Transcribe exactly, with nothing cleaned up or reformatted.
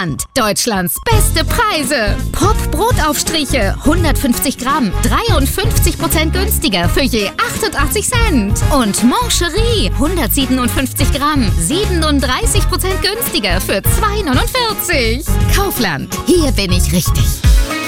Kaufland. Deutschlands beste Preise. Pop Brotaufstriche, hundertfünfzig Gramm, dreiundfünfzig Prozent günstiger für je achtundachtzig Cent. Und Mancherie, hundertsiebenundfünfzig Gramm, siebenunddreißig Prozent günstiger für zwei neunundvierzig. Kaufland, hier bin ich richtig.